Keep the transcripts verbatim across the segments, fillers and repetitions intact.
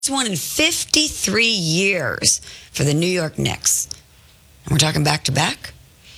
Won in fifty-three years for the New York Knicks. And we're talking back-to-back?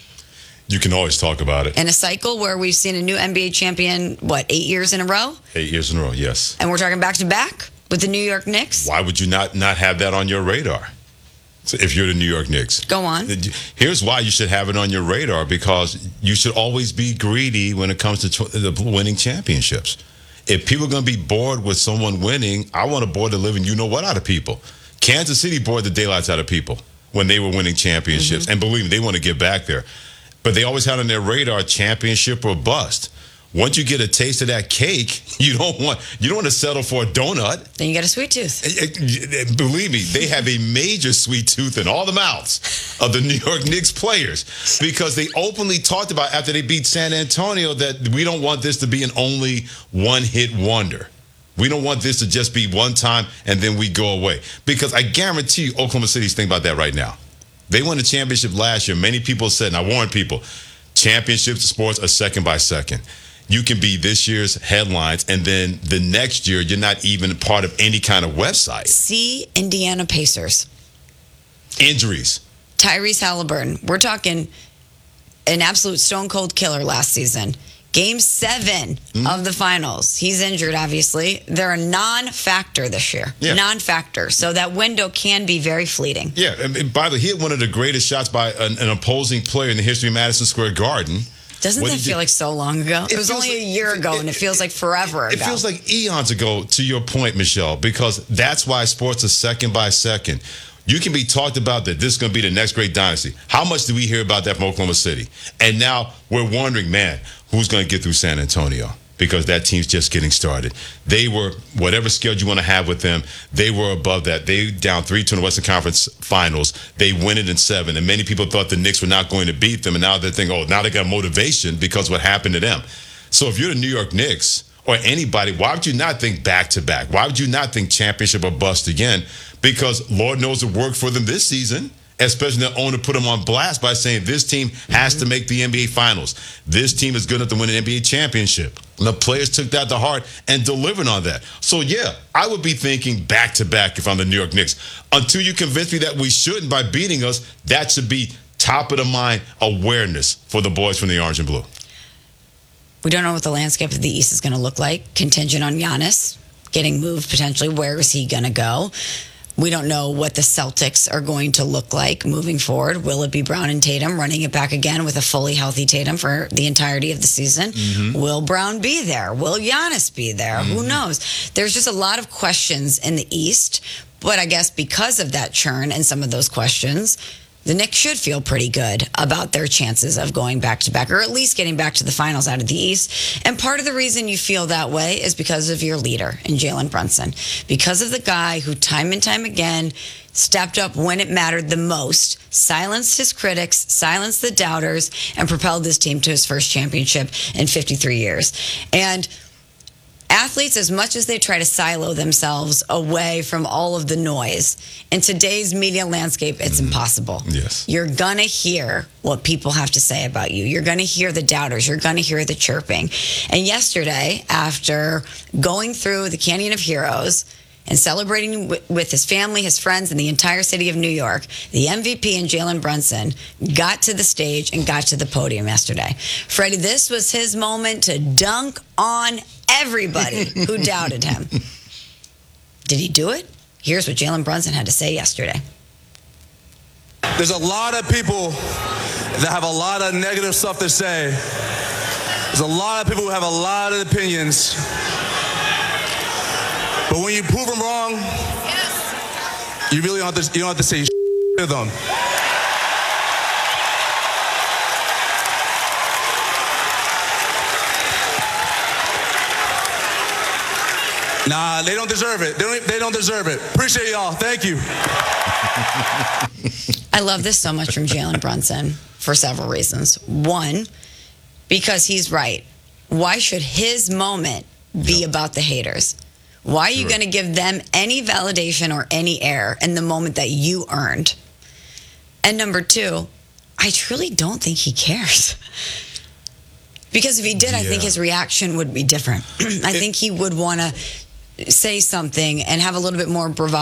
You can always talk about it. In a cycle where we've seen a new N B A champion, what, eight years in a row? Eight years in a row, yes. And we're talking back-to-back with the New York Knicks? Why would you not, not have that on your radar? So if you're the New York Knicks. Go on. Here's why you should have it on your radar, because you should always be greedy when it comes to tw- the winning championships. If people are going to be bored with someone winning, I want to bore the living you-know-what out of people. Kansas City bored the daylights out of people when they were winning championships. Mm-hmm. And believe me, they want to get back there. But they always had on their radar championship or bust. Once you get a taste of that cake, you don't want you don't want to settle for a donut. Then you get a sweet tooth. Believe me, they have a major sweet tooth in all the mouths of the New York Knicks players, because they openly talked about after they beat San Antonio that we don't want this to be an only one-hit wonder. We don't want this to just be one time and then we go away. Because I guarantee you Oklahoma City's thinking about that right now. They won the championship last year. Many people said, and I warned people, championships sports are second by second. You can be this year's headlines, and then the next year, you're not even part of any kind of website. See Indiana Pacers. Injuries. Tyrese Halliburton. We're talking an absolute stone-cold killer last season. Game seven mm-hmm. of the finals. He's injured, obviously. They're a non-factor this year. Yeah. Non-factor. So that window can be very fleeting. Yeah, and by the way, he hit one of the greatest shots by an, an opposing player in the history of Madison Square Garden. Doesn't what that feel like so long ago? It, it was only like, a year ago, it, and it feels like forever it, ago. It feels like eons ago, to your point, Michelle, because that's why sports are second by second. You can be talked about that this is going to be the next great dynasty. How much do we hear about that from Oklahoma City? And now we're wondering, man, who's going to get through San Antonio? Because that team's just getting started. They were, whatever schedule you want to have with them, they were above that. They down three two in the Western Conference Finals. They win it in seven. And many people thought the Knicks were not going to beat them. And now they're thinking, oh, now they got motivation because what happened to them. So if you're the New York Knicks or anybody, why would you not think back-to-back? Why would you not think championship or bust again? Because Lord knows it worked for them this season. Especially the owner put them on blast by saying this team has to make the N B A Finals. This team is good enough to win an N B A championship. And the players took that to heart and delivered on that. So, yeah, I would be thinking back-to-back if I'm the New York Knicks. Until you convince me that we shouldn't by beating us, that should be top-of-the-mind awareness for the boys from the Orange and Blue. We don't know what the landscape of the East is going to look like. Contingent on Giannis getting moved potentially. Where is he going to go? We don't know what the Celtics are going to look like moving forward. Will it be Brown and Tatum running it back again with a fully healthy Tatum for the entirety of the season? Mm-hmm. Will Brown be there? Will Giannis be there? Mm-hmm. Who knows? There's just a lot of questions in the East, but I guess because of that churn and some of those questions, the Knicks should feel pretty good about their chances of going back-to-back, or at least getting back to the finals out of the East. And part of the reason you feel that way is because of your leader in Jalen Brunson. Because of the guy who time and time again stepped up when it mattered the most, silenced his critics, silenced the doubters, and propelled this team to his first championship in fifty-three years. And athletes, as much as they try to silo themselves away from all of the noise, in today's media landscape, it's mm-hmm. impossible. Yes. You're going to hear what people have to say about you. You're going to hear the doubters. You're going to hear the chirping. And yesterday, after going through the Canyon of Heroes and celebrating with his family, his friends, and the entire city of New York, the M V P and Jalen Brunson got to the stage and got to the podium yesterday. Freddie, this was his moment to dunk on everybody who doubted him. Did he do it? Here's what Jalen Brunson had to say yesterday. There's a lot of people that have a lot of negative stuff to say. There's a lot of people who have a lot of opinions. But when you prove them wrong, yes. you really don't have to, you don't have to say shit to them. Nah, they don't deserve it. They don't, they don't deserve it. Appreciate y'all. Thank you. I love this so much from Jalen Brunson for several reasons. One, because he's right. Why should his moment be yep. about the haters? Why are you going to give them any validation or any air in the moment that you earned? And number two, I truly don't think he cares. Because if he did, yeah. I think his reaction would be different. I it, think he would want to say something and have a little bit more bravado